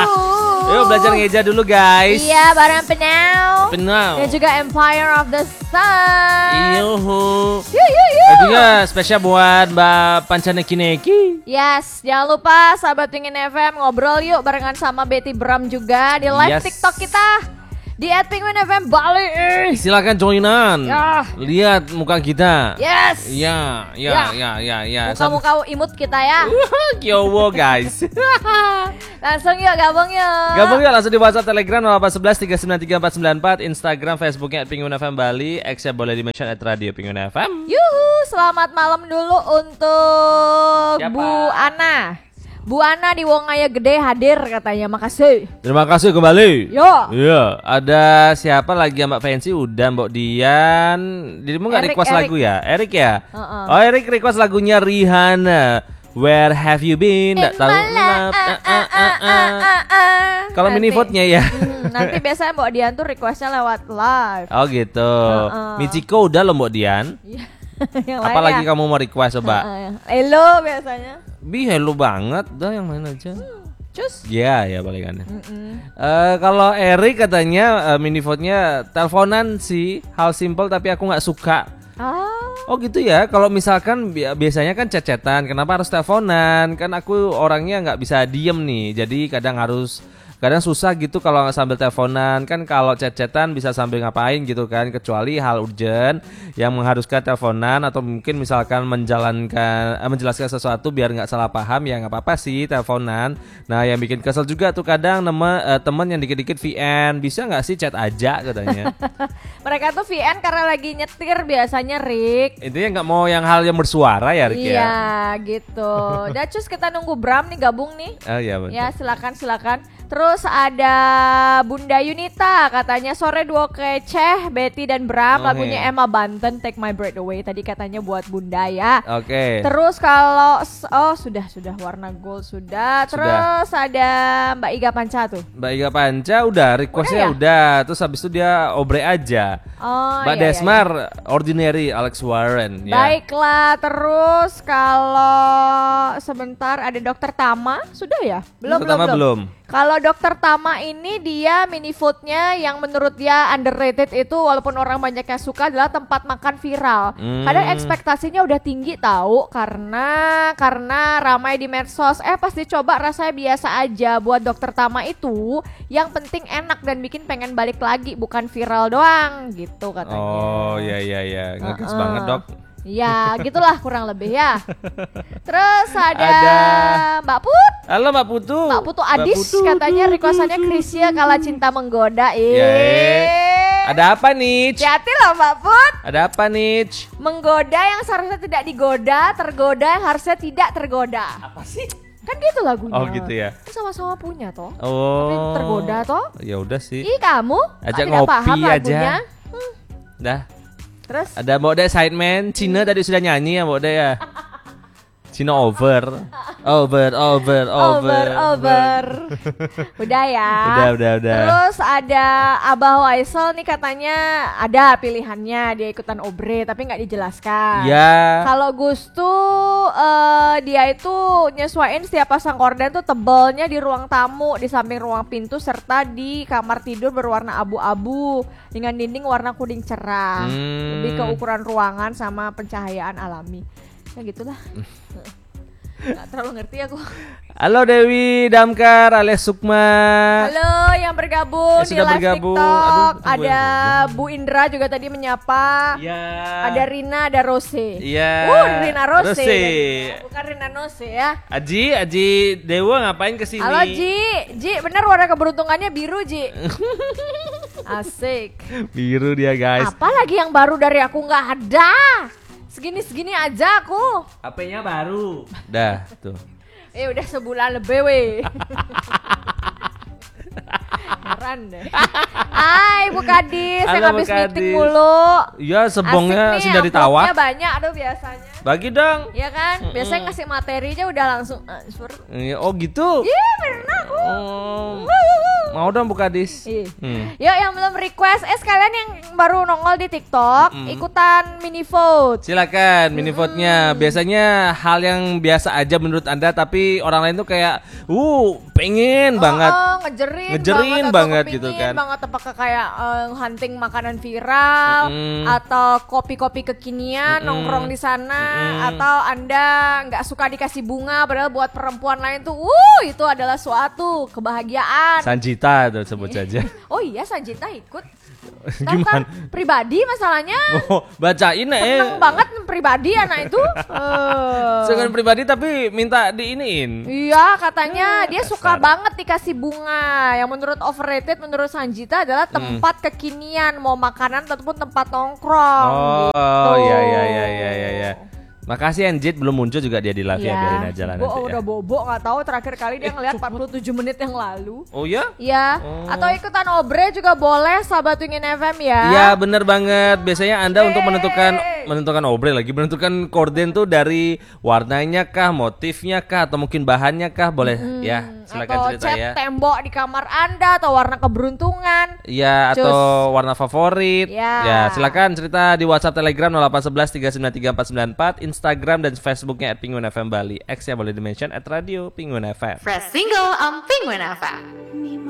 Yuk belajar ngeja dulu guys. Iya, bareng Penau. Penau. Dan juga Empire of the Sun. Yuhu. Yuk. Dan juga spesial buat Mbak Pancana Kineki. Yes, jangan lupa sahabat Pingin FM ngobrol yuk barengan sama Betty Bram juga di live Yes. TikTok kita di @penguin_fm Bali. Silakan joinan. Ya. Lihat muka kita. Yes. Ya. Muka-muka imut kita ya. Kyowo guys. Langsung yuk gabung yuk. Gabung ya langsung di WhatsApp Telegram 0811 393 494, Instagram, Facebooknya @penguin_fm Bali, X-nya boleh di-mention @radio penguin FM. Yuhu, selamat malam dulu untuk Siapa? Bu Ana. Bu Ana di Wongaya Gede hadir katanya, makasih. Terima kasih kembali. Yo. Iya, ada siapa lagi Mbak Fancy? Udah Mbak Dian. Dirimu nggak Erik, request Erik. lagu ya? Erik ya? Uh-uh. Oh, Erik request lagunya Rihanna. Where have you been? Nggak tahu. Kalau mini vote-nya ya. Nanti biasanya Mbak Dian tuh requestnya lewat live. Oh gitu. Michiko udah loh Mbak Dian. Yang Apalagi lain ya. kamu mau request coba? Hello biasanya. Hello banget. Dah yang main aja. Cus. Ya palingannya. Kalau Erik katanya mini vote-nya teleponan sih, hal simple tapi aku nggak suka. Oh gitu ya. Kalau misalkan biasanya kan chat-chatan, kenapa harus teleponan? Kan aku orangnya nggak bisa diem nih, jadi kadang susah gitu kalau sambil teleponan. Kan kalau chat-chatan bisa sambil ngapain gitu kan, kecuali hal urgent yang mengharuskan teleponan atau mungkin misalkan menjelaskan sesuatu biar nggak salah paham, ya nggak apa-apa sih teleponan. Nah yang bikin kesel juga tuh kadang temen yang dikit-dikit VN, bisa nggak sih chat aja katanya. Mereka tuh VN karena lagi nyetir biasanya, Rick. Intinya nggak mau yang hal yang bersuara ya Rick ya. Iya gitu. Udah Cus, kita nunggu Bram nih gabung nih. Oh iya betul. Ya silakan. Terus ada Bunda Yunita katanya sore duo keceh Betty dan Bram, lagunya Emma Banten Take My Breath Away tadi katanya buat Bunda ya. Oke. Terus kalau sudah warna gold sudah. Terus ada Mbak Iga Panca tuh. Mbak Iga Panca udah requestnya udah. Terus habis itu dia obre aja. Mbak Desmar Ordinary Alex Warren ya. Baiklah, terus kalau sebentar ada Dokter Tama sudah ya? Belum. Kalau Dokter Tama ini dia mini foodnya yang menurut dia underrated itu, walaupun orang banyak yang suka, adalah tempat makan viral. Kadang ekspektasinya udah tinggi tahu karena ramai di medsos. Pas dicoba rasanya biasa aja. Buat Dokter Tama itu yang penting enak dan bikin pengen balik lagi, bukan viral doang gitu katanya. Oh iya. Ngegas banget Dok. Ya gitulah kurang lebih ya. Terus ada Mbak Put. Halo Mbak Putu. Mbak Putu Adis katanya requestannya Krisya Kala Cinta Menggoda. Ada apa nih? Hati loh Mbak Put. Ada apa nih? Menggoda yang seharusnya tidak digoda, tergoda yang harusnya tidak tergoda. Apa sih? Kan gitu lagunya. Oh gitu ya. Sama-sama punya toh. Oh. Tapi tergoda toh. Ya udah sih. Kamu Ajak tidak ngopi paham aja. lagunya. Dah. Terus ada Mbak De Sideman, Cina tadi sudah nyanyi ya Mbak De ya. Cina over. Udah ya. Udah. Terus ada Abah Waisel nih katanya ada pilihannya dia ikutan obre tapi nggak dijelaskan. Ya. Kalau Gus tuh dia itu nyesuaiin setiap pasang korden tuh tebalnya di ruang tamu, di samping ruang pintu serta di kamar tidur berwarna abu-abu dengan dinding warna kuning cerah. Lebih ke ukuran ruangan sama pencahayaan alami. Ya gitulah. Gak terlalu ngerti aku. Halo Dewi Damkar alias Sukma. Halo yang bergabung di live bergabung. TikTok. Aduh, ada Bu Indra juga tadi menyapa. Ya. Ada Rina, ada Rose. Iya. Rina Rose. Rose. Bukan Rina Nose ya. Aji Dewa ngapain kesini? Halo Ji, bener warna keberuntungannya biru Ji. Asik. Biru dia guys. Apalagi yang baru dari aku nggak ada. Segini aja aku. HP-nya baru. Dah tuh. Udah sebulan lebih weh. Heran deh. Hai Bu Kadis, yang habis meeting mulu. Iya, sebongnya sudah ditawar. Asik nih, banyak aduh biasanya. Bagi dong. Iya kan? Biasanya ngasih materinya udah langsung answer. Oh gitu. Iya, pernah aku. Mau dong Bu Kadis. Yuk yang belum request, sekalian yang baru nongol di TikTok, ikutan mini vote. Silakan mini vote-nya. Biasanya hal yang biasa aja menurut Anda tapi orang lain tuh kayak pengen banget. Ngejerin banget gitu kan. Banget apakah kayak hunting makanan viral atau kopi-kopi kekinian nongkrong di sana atau Anda nggak suka dikasih bunga padahal buat perempuan lain tuh itu adalah suatu kebahagiaan. Sanjita tuh sebut saja. Oh iya Sanjita ikut. Gimana? Pribadi masalahnya. Oh, bacain seneng banget pribadi anak itu. Seneng pribadi tapi minta diiniin. Iya katanya dia suka banget dikasih bunga. Yang menurut overrated menurut Sanjita adalah tempat kekinian, mau makanan ataupun tempat nongkrong. Oh gitu. Iya. Makasih Anjit belum muncul juga dia di live ya, biarin aja lah nanti. Udah bobo nggak tahu terakhir kali dia ngeliat 47 menit yang lalu. Oh ya? Iya. Atau ikutan obre juga boleh sahabat Wingin FM ya. Iya bener banget. Biasanya Anda untuk menentukan obre lagi, menentukan korden tuh dari warnanya kah, motifnya kah, atau mungkin bahannya kah, boleh ya. Silakan atau cerita cat ya. Tembok di kamar Anda atau warna keberuntungan. Iya atau warna favorit. Ya silakan cerita di WhatsApp Telegram 0811 393 494, Instagram dan Facebooknya @penguinfm Bali. X ya boleh dimention @radio Penguin FM. Fresh single on Penguin FM.